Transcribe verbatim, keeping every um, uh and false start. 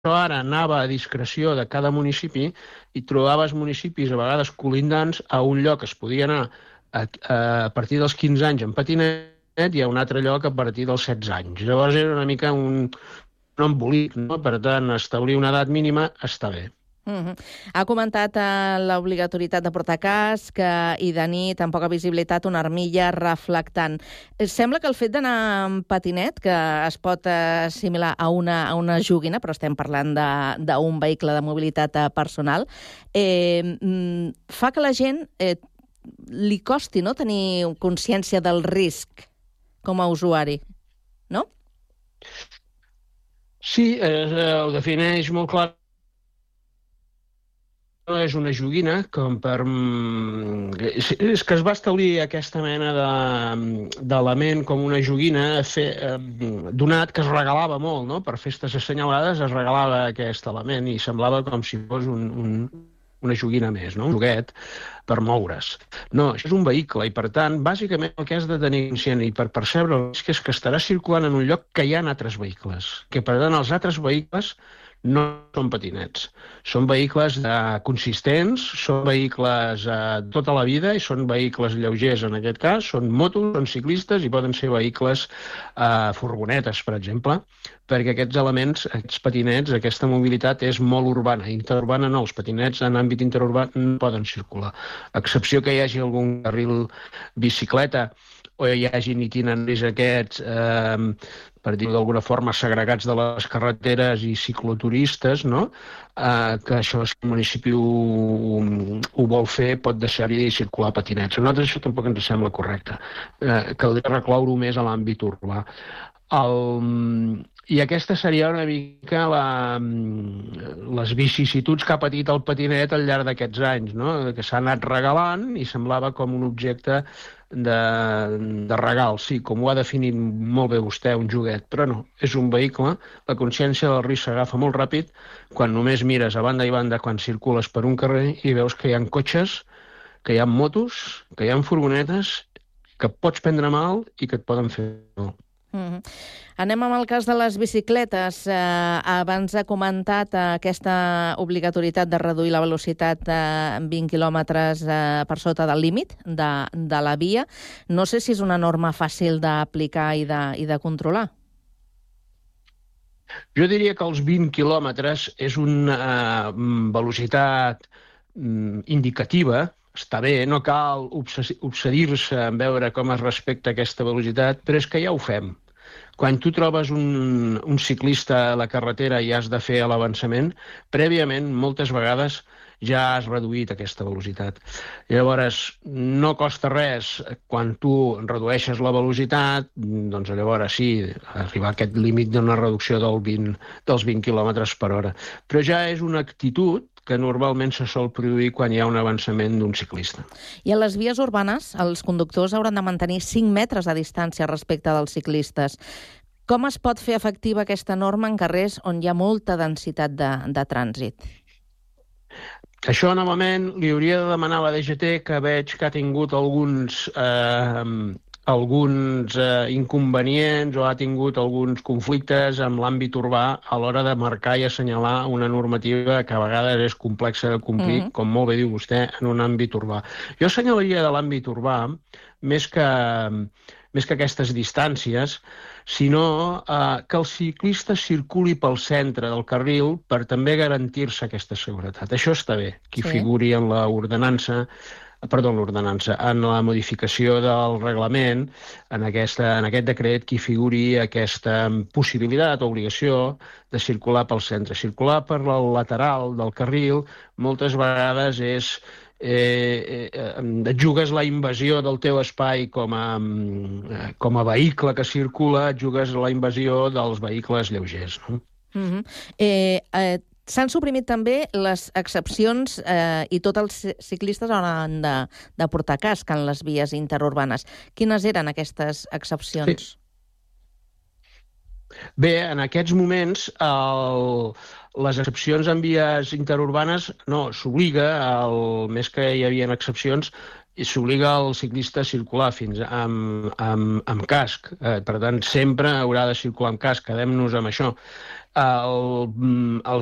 Això ara anava a discreció de cada municipi i trobaves municipis a vegades colindants a un lloc que es podia anar a, a partir dels quinze anys en patinet i a un altre lloc a partir dels setze anys. Llavors era una mica un, un embolic, no? Per tant, establir una edat mínima està bé. Uh-huh. Ha comentat uh, l'obligatorietat de portar casc uh, i de nit amb poca visibilitat una armilla reflectant. Sembla que el fet d'anar amb patinet, que es pot uh, assimilar a una, a una joguina, però estem parlant d'un vehicle de mobilitat uh, personal, eh, mm, fa que la gent eh, li costi, no?, tenir consciència del risc com a usuari, no? Sí, eh, ho defineix molt clar. No és una joguina, com per... És que es va establir aquesta mena d'element com una joguina fer, donat que es regalava molt, no? Per festes assenyalades es regalava aquest element i semblava com si fos un, un, una joguina més, no? Un joguet per moure's. No, això és un vehicle i, per tant, bàsicament el que has de tenir conscient i per percebre el risc és que estarà circulant en un lloc que hi ha altres vehicles, que, per tant, els altres vehicles no són patinets. Són vehicles eh, consistents, són vehicles eh, tota la vida i són vehicles lleugers en aquest cas, són motos, són ciclistes i poden ser vehicles eh, furgonetes, per exemple, perquè aquests elements, aquests patinets, aquesta mobilitat és molt urbana. Interurbana no, els patinets en àmbit interurbà no poden circular. A excepció que hi hagi algun carril bicicleta o hi hagin itineraris aquests, eh, per dir-ho d'alguna forma, segregats de les carreteres i cicloturistes, no? Eh, que això, si el municipi ho, ho vol fer, pot deixar-hi circular patinets. A nosaltres això tampoc ens sembla correcte. Eh, caldria recloure-ho més a l'àmbit urbà. El... I aquesta seria una mica la, les vicissituds que ha patit el patinet al llarg d'aquests anys, no? Que s'ha anat regalant i semblava com un objecte de, de regal. Sí, com ho ha definit molt bé vostè, un joguet, però no, és un vehicle. La consciència del risc s'agafa molt ràpid quan només mires a banda i banda quan circules per un carrer i veus que hi ha cotxes, que hi ha motos, que hi ha furgonetes, que pots prendre mal i que et poden fer mal. Mm-hmm. Anem amb el cas de les bicicletes. Eh, abans ha comentat eh, aquesta obligatorietat de reduir la velocitat a eh, vint quilòmetres eh, per sota del límit de, de la via. No sé si és una norma fàcil d'aplicar i de, i de controlar. Jo diria que els vint quilòmetres és una uh, velocitat um, indicativa. Està bé, no cal obsedir-se en veure com es respecta aquesta velocitat, però és que ja ho fem. Quan tu trobes un, un ciclista a la carretera i has de fer l'avançament, prèviament, moltes vegades, ja has reduït aquesta velocitat. Llavors, no costa res quan tu redueixes la velocitat, doncs llavors sí, arribar a aquest límit d'una reducció del vint, dels vint quilòmetres per hora. Però ja és una actitud que normalment se sol produir quan hi ha un avançament d'un ciclista. I a les vies urbanes, els conductors hauran de mantenir cinc metres de distància respecte dels ciclistes. Com es pot fer efectiva aquesta norma en carrers on hi ha molta densitat de, de trànsit? Això, novament, li hauria de demanar a la D G T, que veig que ha tingut alguns... Eh, alguns eh, inconvenients o ha tingut alguns conflictes amb l'àmbit urbà a l'hora de marcar i assenyalar una normativa que a vegades és complexa de complir, mm-hmm. com molt bé diu vostè, en un àmbit urbà. Jo assenyalaria de l'àmbit urbà, més que, més que aquestes distàncies, sinó eh, que el ciclista circuli pel centre del carril per també garantir-se aquesta seguretat. Això està bé, que sí. Figuri en l'ordenança perdó, l'ordenança, en la modificació del reglament, en, aquesta, en aquest decret, que figuri aquesta possibilitat o obligació de circular pel centre. Circular per la lateral del carril moltes vegades és Eh, eh, et jugues la invasió del teu espai com a, com a vehicle que circula, et jugues la invasió dels vehicles lleugers. No? Mm-hmm. eh, eh, S'han suprimit també les excepcions eh, i tots els ciclistes hauran de, de portar casc en les vies interurbanes. Quines eren aquestes excepcions? Sí. Bé, en aquests moments el, les excepcions en vies interurbanes no, s'obliga, el, més que hi havia excepcions, s'obliga el ciclista a circular fins amb, amb, amb casc. Eh, per tant, sempre haurà de circular amb casc. Quedem-nos amb això. El, el